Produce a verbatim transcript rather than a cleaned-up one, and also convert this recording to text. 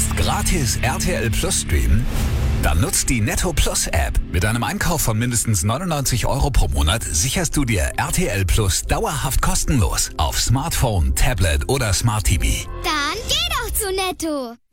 Jetzt gratis R T L Plus streamen? Dann nutzt die Netto Plus App. Mit einem Einkauf von mindestens neunundneunzig Euro pro Monat sicherst du dir R T L Plus dauerhaft kostenlos auf Smartphone, Tablet oder Smart T V. Dann geh doch zu Netto.